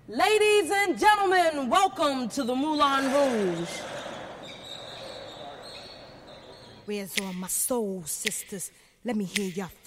Ladies and gentlemen, welcome to the Moulin Rouge. Where's all my soul sisters? Let me hear your